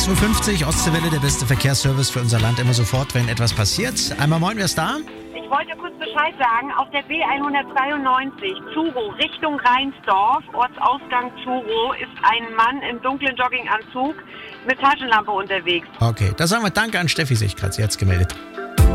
6.50 Uhr, Ostseewelle, der beste Verkehrsservice für unser Land, immer sofort, wenn etwas passiert. Einmal moin, wer ist da? Ich wollte kurz Bescheid sagen, auf der B193, Zuro, Richtung Rheinsdorf, Ortsausgang Zuro, ist ein Mann im dunklen Jogginganzug mit Taschenlampe unterwegs. Okay, da sagen wir Danke an Steffi, sich gerade, sie hat's gemeldet.